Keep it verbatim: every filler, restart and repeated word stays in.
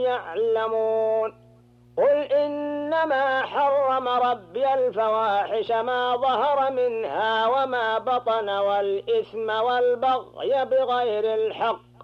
يعلمون قل إنما حرم ربي الفواحش ما ظهر منها وما بطن والإثم والبغي بغير الحق